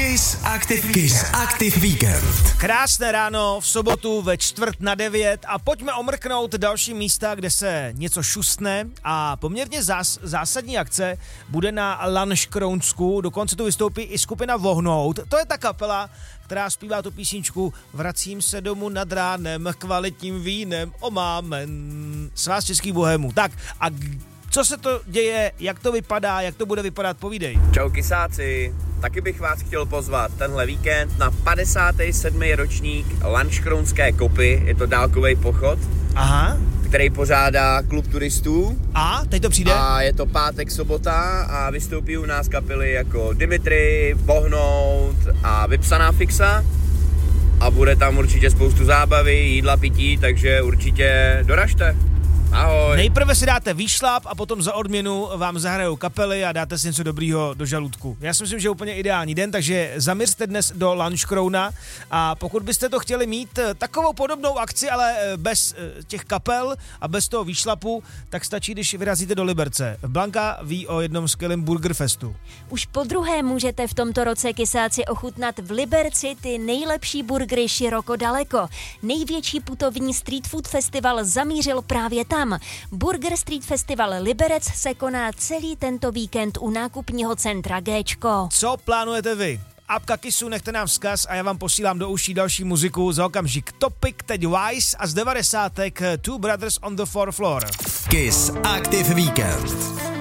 Kiss Active Weekend. Krásné ráno v sobotu ve 8:45 a pojďme omrknout další místa, kde se něco šustne a poměrně zásadní akce bude na Lanškrounsku, dokonce tu vystoupí i skupina Vohnout. To je ta kapela, která zpívá tu písničku Vracím se domů nad ránem, kvalitním vínem, omámen, svaz českých bohémů. Tak a co se to děje, jak to vypadá, jak to bude vypadat, povídej. Čau kysáci, taky bych vás chtěl pozvat tenhle víkend na 57. ročník Lanškrounské kopy, je to dálkový pochod, který pořádá klub turistů. A teď to přijde? A je to pátek, sobota a vystoupí u nás kapely jako Dimitri, Vohnout a Vypsaná fixa. A bude tam určitě spoustu zábavy, jídla, pití, takže určitě doražte. Ahoj. Nejprve si dáte výšlap a potom za odměnu vám zahrajou kapely a dáte si něco dobrýho do žaludku. Já si myslím, že je úplně ideální den, takže zaměřte dnes do Lanškrouna a pokud byste to chtěli mít takovou podobnou akci, ale bez těch kapel a bez toho výšlapu, tak stačí, když vyrazíte do Liberce. Blanka ví o jednom skvělém burgerfestu. Už podruhé můžete v tomto roce kysáci ochutnat v Liberci ty nejlepší burgery široko daleko. Největší putovní street food festival zamířil právě tam. Burger Street Festival Liberec se koná celý tento víkend u nákupního centra Géčko. Co plánujete vy? Apka Kissu, nechte nám vzkaz a já vám posílám do uší další muziku. Za okamžik Topic, teď Wise a z 90. Two Brothers on the Fourth Floor. Kiss Active Weekend.